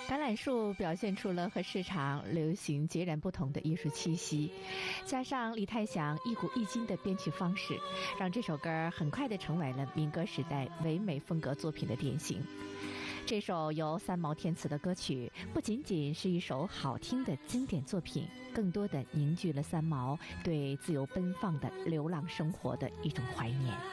橄榄树表现出了和市场流行截然不同的艺术气息，加上李泰祥一古一今的编曲方式，让这首歌很快地成为了民歌时代唯美风格作品的典型。这首由三毛填词的歌曲不仅仅是一首好听的经典作品，更多地凝聚了三毛对自由奔放的流浪生活的一种怀念。